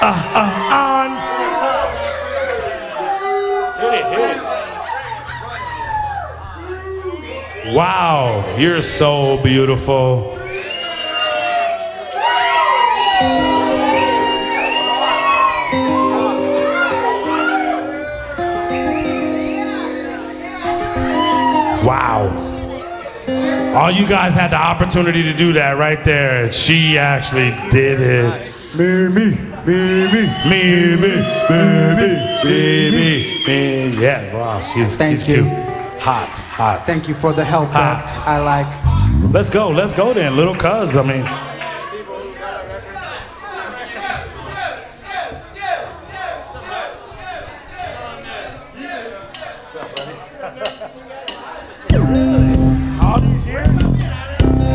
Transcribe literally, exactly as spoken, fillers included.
Uh, uh, on. Hit it, hit it. Wow, you're so beautiful. Wow. All you guys had the opportunity to do that right there. She actually did it. Me, me, me, me, me, me, me, me, me, me. Yeah, wow, she's, Thank she's you. cute. Hot, hot. Thank you for the help Hot. that I like. Let's go, let's go then, little cuz. I mean,